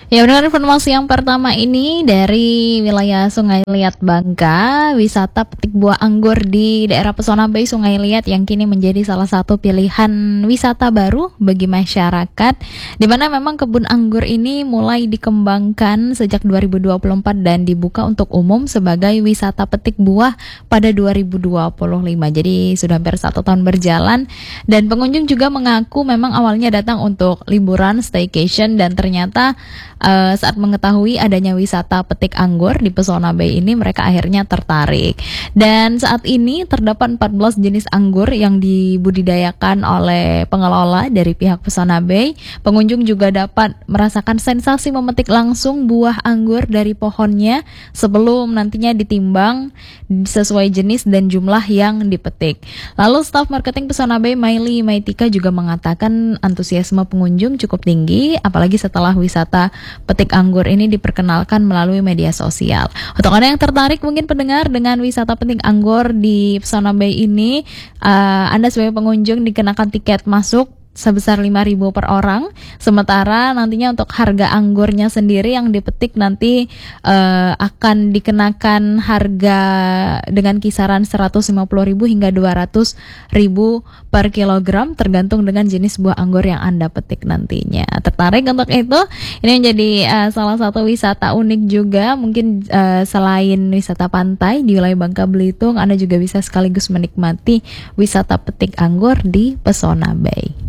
Ya, benar, informasi yang pertama ini dari wilayah Sungai Liat Bangka, wisata petik buah anggur di daerah Pesona Bay Sungai Liat yang kini menjadi salah satu pilihan wisata baru bagi masyarakat, di mana memang kebun anggur ini mulai dikembangkan sejak 2024 dan dibuka untuk umum sebagai wisata petik buah pada 2025. Jadi sudah hampir 1 tahun berjalan dan pengunjung juga mengaku memang awalnya datang untuk liburan staycation dan ternyata saat mengetahui adanya wisata petik anggur di Pesona Bay ini mereka akhirnya tertarik. Dan saat ini terdapat 14 jenis anggur yang dibudidayakan oleh pengelola dari pihak Pesona Bay. Pengunjung juga dapat merasakan sensasi memetik langsung buah anggur dari pohonnya sebelum nantinya ditimbang sesuai jenis dan jumlah yang dipetik. Lalu staf marketing Pesona Bay Maili Maitika juga mengatakan antusiasme pengunjung cukup tinggi apalagi setelah wisata petik anggur ini diperkenalkan melalui media sosial. Untuk Anda yang tertarik mungkin pendengar dengan wisata petik anggur di Pesona Bay ini, Anda sebagai pengunjung dikenakan tiket masuk sebesar 5.000 per orang. Sementara nantinya untuk harga anggurnya sendiri yang dipetik nanti akan dikenakan harga dengan kisaran 150.000 hingga 200.000 per kilogram tergantung dengan jenis buah anggur yang Anda petik nantinya. Tertarik untuk itu? Ini menjadi salah satu wisata unik juga. Mungkin selain wisata pantai di wilayah Bangka Belitung, Anda juga bisa sekaligus menikmati wisata petik anggur di Pesona Bay.